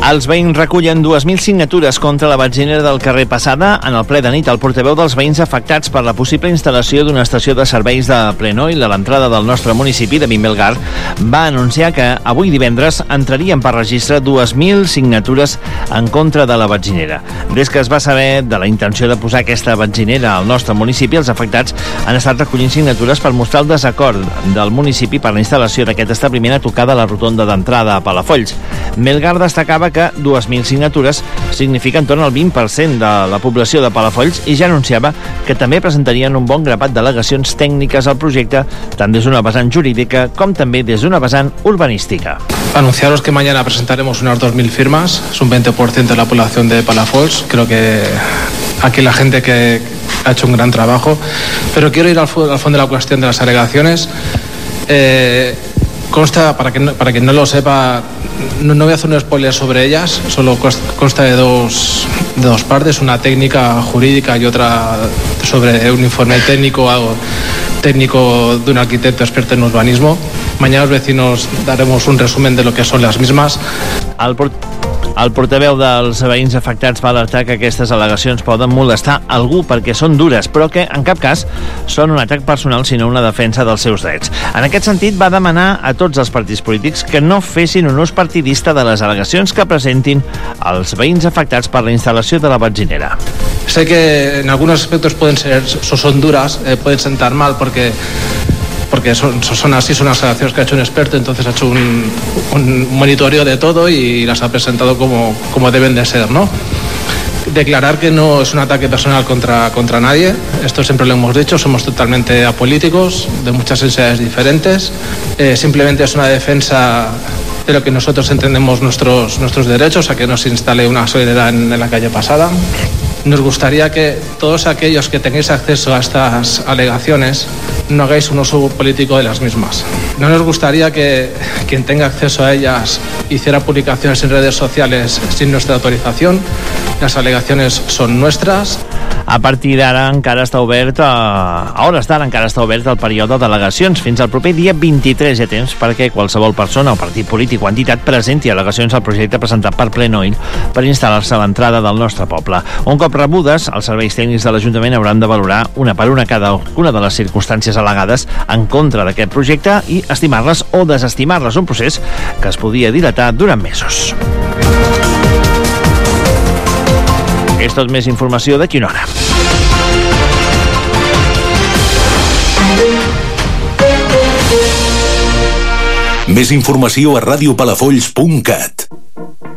Els veïns recullen 2.000 signatures contra la benzinera del carrer Passada. En el ple de nit, el portaveu dels veïns afectats per la possible instal·lació d'una estació de serveis de Plenoil a l'entrada del nostre municipi de Vimbelgar va anunciar que avui divendres entrarien per registre 2.000 signatures en contra de la benzinera. Des que es va saber de la intenció de posar aquesta benzinera al nostre municipi, els afectats han estat recollint signatures per mostrar el desacord del municipi per la instal·lació d'aquest establiment a tocar de la rotonda d'entrada a Palafolls. Melgar destacava que 2.000 signatures signifiquen entorn al 20% de la població de Palafolls i ja anunciava que també presentarien un bon grapat d'al·legacions tècniques al projecte, tant des d'una vessant jurídica com també des d'una vessant urbanística. Anunciaros que mañana presentaremos unas 2.000 firmas, es un 20% de la población de Palafolls. Creo que aquí la gente que ha hecho un gran trabajo, pero quiero ir al fondo de la cuestión de las alegaciones. Consta, para quien no lo sepa, no voy a hacer un spoiler sobre ellas, solo consta de dos partes, una técnica jurídica y otra sobre un informe técnico de un arquitecto experto en urbanismo. Mañana los vecinos daremos un resumen de lo que son las mismas. El portaveu dels veïns afectats va alertar que aquestes al·legacions poden molestar algú perquè són dures, però que en cap cas són un atac personal, sinó una defensa dels seus drets. En aquest sentit, va demanar a tots els partits polítics que no fessin un ús partidista de les al·legacions que presentin els veïns afectats per la instal·lació de la benzinera. Sé que en algunos aspectos son duras, pueden sentar mal porque son así, son las acciones que ha hecho un experto, entonces ha hecho un monitoreo de todo y las ha presentado como deben de ser, ¿no? Declarar que no es un ataque personal contra nadie, esto siempre lo hemos dicho, somos totalmente apolíticos, de muchas sensibilidades diferentes, simplemente es una defensa de lo que nosotros entendemos nuestros derechos, a que no se instale una gasolinera en la calle Passada. Nos gustaría que todos aquellos que tengáis acceso a estas alegaciones no hagáis un uso político de las mismas. No nos gustaría que quien tenga acceso a ellas hiciera publicaciones en redes sociales sin nuestra autorización. Las alegaciones son nuestras. A partir d'ara encara està obert, a hores d'ara encara està obert el període d'al·legacions. Fins al proper dia 23 hi ha temps perquè qualsevol persona o partit polític o entitat presenti al·legacions al projecte presentat per Plenoil per instal·lar-se a l'entrada del nostre poble. Un cop rebudes, els serveis tècnics de l'Ajuntament hauran de valorar una per una cada una de les circumstàncies al·legades en contra d'aquest projecte i estimar-les o desestimar-les, un procés que es podia dilatar durant mesos. És tot més informació d'aquí una hora. Més informació a radiopalafolls.cat.